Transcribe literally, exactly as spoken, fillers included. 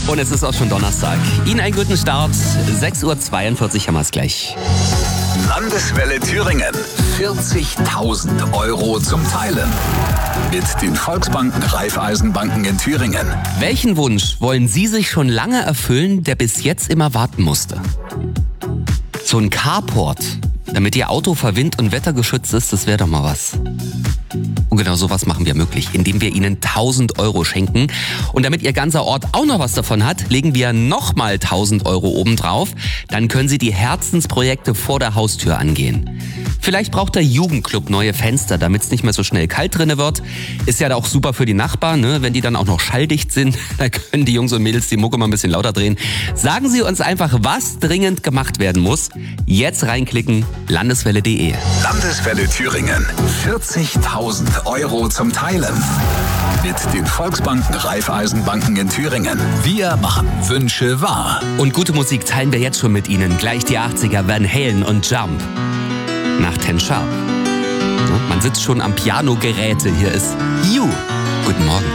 Und es ist auch schon Donnerstag. Ihnen einen guten Start. sechs Uhr zweiundvierzig haben wir es gleich. Landeswelle Thüringen. vierzigtausend Euro zum Teilen. Mit den Volksbanken Raiffeisenbanken in Thüringen. Welchen Wunsch wollen Sie sich schon lange erfüllen, der bis jetzt immer warten musste? So ein Carport, damit Ihr Auto vor Wind und Wetter geschützt ist, das wäre doch mal was. Und genau sowas machen wir möglich, indem wir Ihnen tausend Euro schenken. Und damit Ihr ganzer Ort auch noch was davon hat, legen wir nochmal tausend Euro obendrauf. Dann können Sie die Herzensprojekte vor der Haustür angehen. Vielleicht braucht der Jugendclub neue Fenster, damit es nicht mehr so schnell kalt drinne wird. Ist ja auch super für die Nachbarn, ne? Wenn die dann auch noch schalldicht sind. Da können die Jungs und Mädels die Mucke mal ein bisschen lauter drehen. Sagen Sie uns einfach, was dringend gemacht werden muss. Jetzt reinklicken, landeswelle punkt de. Landeswelle Thüringen. vierzigtausend Euro zum Teilen. Mit den Volksbanken Raiffeisenbanken in Thüringen. Wir machen Wünsche wahr. Und gute Musik teilen wir jetzt schon mit Ihnen. Gleich die achtziger, Van Halen und Jump. Nach Ten Sharp. Man sitzt schon am Pianogeräte. Hier ist You. Guten Morgen.